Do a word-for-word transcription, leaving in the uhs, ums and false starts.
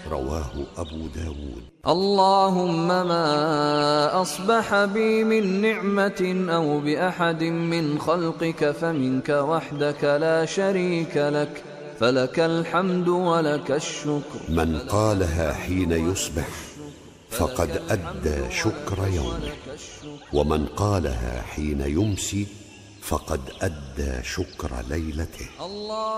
رواه أبو داود. اللهم ما أصبح بي من نعمة أو بأحد من خلقك فمنك وحدك لا شريك لك، فلك الحمد ولك الشكر. من قالها حين يصبح فقد أدى شكر يومه، ومن قالها حين يمسي فقد أدى شكر ليلته.